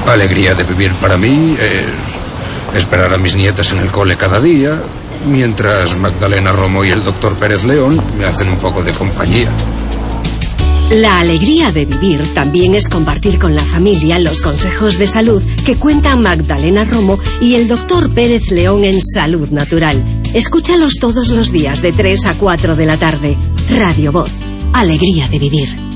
alegría de vivir para mí es esperar a mis nietas en el cole cada día, mientras Magdalena Romo y el doctor Pérez León me hacen un poco de compañía. La alegría de vivir también es compartir con la familia los consejos de salud que cuentan Magdalena Romo y el doctor Pérez León en Salud Natural. Escúchalos todos los días de 3 a 4 de la tarde. Radio Voz. Alegría de vivir.